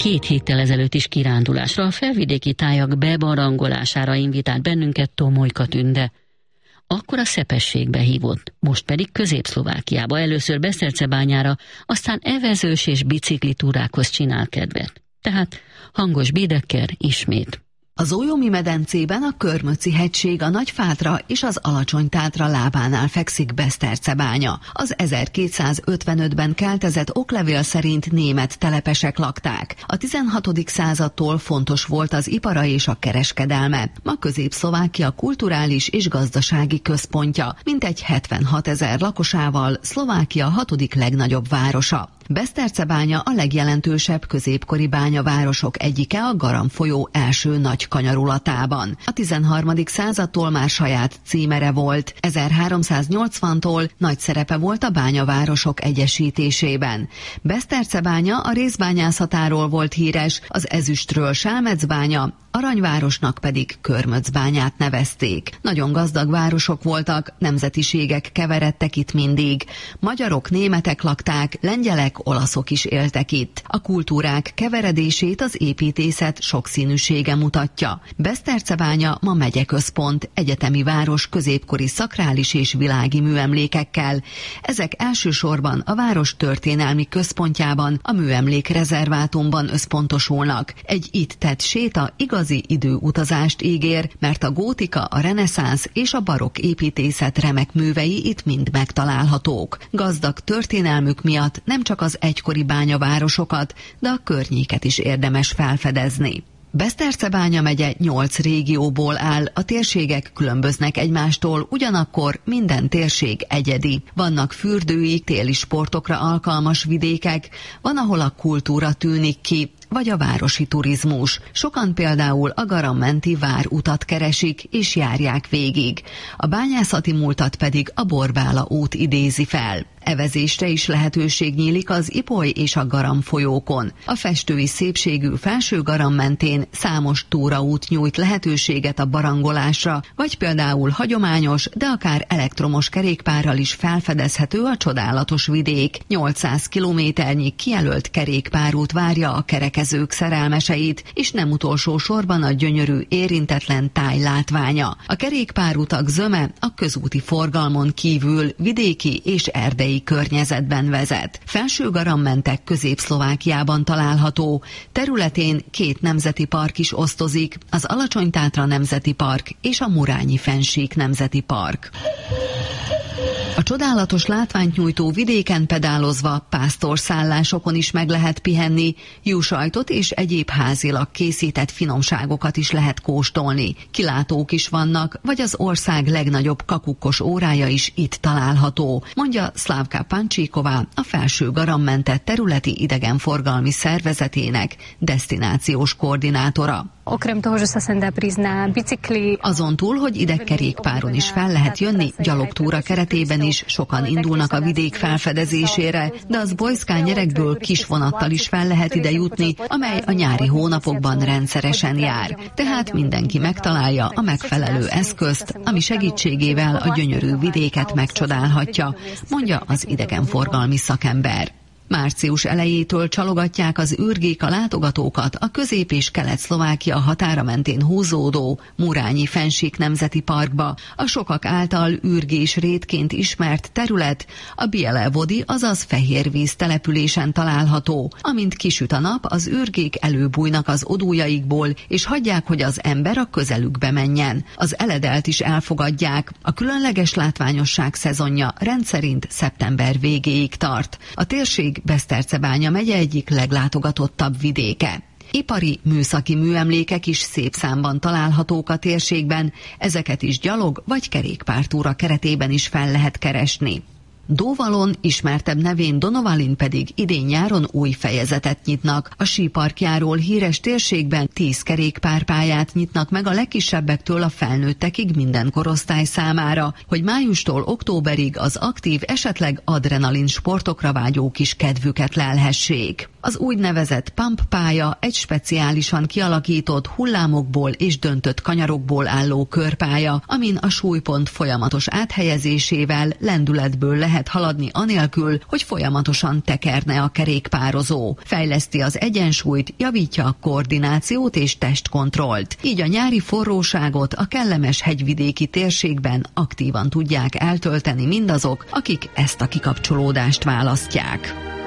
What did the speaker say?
2 héttel ezelőtt is kirándulásra, a felvidéki tájak bebarangolására invitált bennünket Tomolyka Tünde. Akkor a Szepességbe hívott, most pedig Közép-Szlovákiába, először Besztercebányára, aztán evezős és biciklitúrákhoz csinál kedvet. Tehát Hangos Bédekker ismét. Az Ójomi medencében a Körmöci-hegység, a Nagyfátra és az Alacsony-Tátra lábánál fekszik Besztercebánya. Az 1255-ben keltezett oklevél szerint német telepesek lakták. A 16. századtól fontos volt az ipara és a kereskedelme. Ma Közép-Szlovákia kulturális és gazdasági központja, mintegy 76 000 lakosával Szlovákia 6. legnagyobb városa. Besztercebánya a legjelentősebb középkori bányavárosok egyike a Garam folyó első nagy kanyarulatában. A 13. századtól már saját címere volt. 1380-tól nagy szerepe volt a bányavárosok egyesítésében. Besztercebánya a rézbányászatáról volt híres, az ezüstről Selmecbánya, Aranyvárosnak pedig Körmöcbányát nevezték. Nagyon gazdag városok voltak, nemzetiségek keveredtek itt mindig. Magyarok, németek lakták, lengyelek, olaszok is éltek itt. A kultúrák keveredését az építészet sokszínűsége mutatja. Besztercebánya ma megyeközpont, egyetemi város középkori szakrális és világi műemlékekkel. Ezek elsősorban a város történelmi központjában, a műemlékrezervátumban összpontosulnak. Egy itt tett séta igazi időutazást ígér, mert a gótika, a reneszánsz és a barokk építészet remek művei itt mind megtalálhatók. Gazdag történelmük miatt nem csak az egykori bányavárosokat, de a környéket is érdemes felfedezni. Besztercebánya megye 8 régióból áll, a térségek különböznek egymástól, ugyanakkor minden térség egyedi. Vannak fürdői, téli sportokra alkalmas vidékek, van, ahol a kultúra tűnik ki, vagy a városi turizmus. Sokan például a Garam menti várutat keresik és járják végig. A bányászati múltat pedig a Borbála út idézi fel. Evezésre is lehetőség nyílik az Ipoly és a Garam folyókon. A festői szépségű Felső Garam mentén számos túraút nyújt lehetőséget a barangolásra, vagy például hagyományos, de akár elektromos kerékpárral is felfedezhető a csodálatos vidék. 800 kilométernyi kijelölt kerékpárút várja a kerekezők szerelmeseit, és nem utolsó sorban a gyönyörű, érintetlen táj látványa. A kerékpárutak zöme a közúti forgalmon kívül vidéki és erdei környezetben vezet. Felső Garammentek Közép-Szlovákiában található. Területén 2 nemzeti park is osztozik, az Alacsony-Tátra Nemzeti Park és a Murányi-fennsík Nemzeti Park. A csodálatos látványt nyújtó vidéken pedálozva pásztorszállásokon is meg lehet pihenni, juhsajtot és egyéb házilag készített finomságokat is lehet kóstolni. Kilátók is vannak, vagy az ország legnagyobb kakukkos órája is itt található, mondja Szlávka Pancsíková, a Felső Garammente területi idegenforgalmi szervezetének desztinációs koordinátora. Azon túl, hogy ide kerékpáron is fel lehet jönni, gyalogtúra keretében is sokan indulnak a vidék felfedezésére, de az Bojszkán nyerekből kis vonattal is fel lehet ide jutni, amely a nyári hónapokban rendszeresen jár. Tehát mindenki megtalálja a megfelelő eszközt, ami segítségével a gyönyörű vidéket megcsodálhatja, mondja az idegenforgalmi szakember. Március elejétől csalogatják az ürgék a látogatókat a Közép- és Kelet-Szlovákia határa mentén húzódó Murányi-fennsík Nemzeti Parkba. A sokak által ürgés rétként ismert terület a Bielevodi, azaz Fehérvíz településen található. Amint kisüt a nap, az ürgék előbújnak az odújaikból, és hagyják, hogy az ember a közelükbe menjen. Az eledelt is elfogadják. A különleges látványosság szezonja rendszerint szeptember végéig tart. A térség Besztercebánya megye egyik leglátogatottabb vidéke. Ipari, műszaki műemlékek is szép számban találhatók a térségben, ezeket is gyalog vagy kerékpártúra keretében is fel lehet keresni. Dóvalon, ismertebb nevén Donovalin pedig idén-nyáron új fejezetet nyitnak. A síparkjáról híres térségben 10 kerékpárpályát nyitnak meg a legkisebbektől a felnőttekig minden korosztály számára, hogy májustól októberig az aktív, esetleg adrenalin sportokra vágyók is kedvüket lelhessék. Az úgynevezett pump pálya egy speciálisan kialakított hullámokból és döntött kanyarokból álló körpálya, amin a súlypont folyamatos áthelyezésével lendületből lehet haladni anélkül, hogy folyamatosan tekerne a kerékpározó. Fejleszti az egyensúlyt, javítja a koordinációt és testkontrollt. Így a nyári forróságot a kellemes hegyvidéki térségben aktívan tudják eltölteni mindazok, akik ezt a kikapcsolódást választják.